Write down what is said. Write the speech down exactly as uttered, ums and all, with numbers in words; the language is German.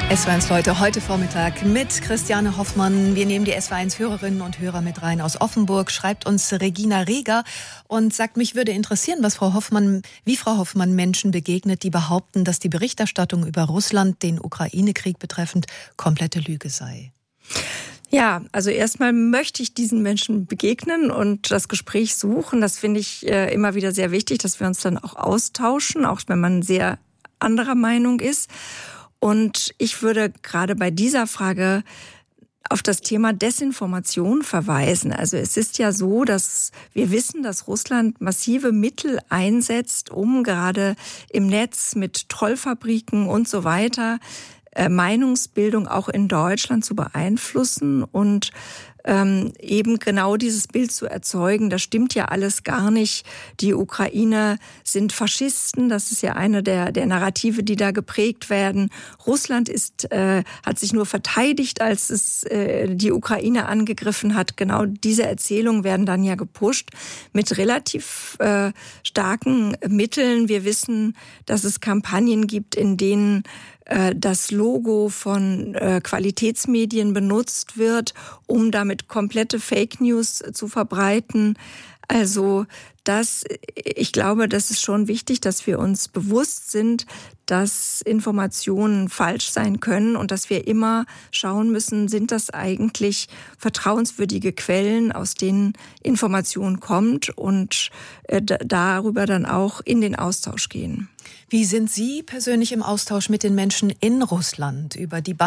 S W eins Leute, heute Vormittag mit Christiane Hoffmann. Wir nehmen die S W eins Hörerinnen und Hörer mit rein aus Offenburg. Schreibt uns Regina Reger und sagt, mich würde interessieren, was Frau Hoffmann, wie Frau Hoffmann Menschen begegnet, die behaupten, dass die Berichterstattung über Russland, den Ukraine-Krieg betreffend, komplette Lüge sei. Ja, also erstmal möchte ich diesen Menschen begegnen und das Gespräch suchen. Das finde ich äh, immer wieder sehr wichtig, dass wir uns dann auch austauschen, auch wenn man sehr anderer Meinung ist. Und ich würde gerade bei dieser Frage auf das Thema Desinformation verweisen. Also es ist ja so, dass wir wissen, dass Russland massive Mittel einsetzt, um gerade im Netz mit Trollfabriken und so weiter äh, Meinungsbildung auch in Deutschland zu beeinflussen und ähm, eben genau dieses Bild zu erzeugen. Das stimmt ja alles gar nicht. Die Ukrainer sind Faschisten. Das ist ja eine der, der Narrative, die da geprägt werden. Russland ist, äh, hat sich nur verteidigt, als es äh, die Ukraine angegriffen hat. Genau diese Erzählungen werden dann ja gepusht mit relativ äh, starken Mitteln. Wir wissen, dass es Kampagnen gibt, in denen das Logo von äh, Qualitätsmedien benutzt wird, um damit komplette Fake News zu verbreiten. Also das, ich glaube, das ist schon wichtig, dass wir uns bewusst sind, dass Informationen falsch sein können und dass wir immer schauen müssen, sind das eigentlich vertrauenswürdige Quellen, aus denen Information kommt und äh, d- darüber dann auch in den Austausch gehen. Wie sind Sie persönlich im Austausch mit den Menschen in Russland über die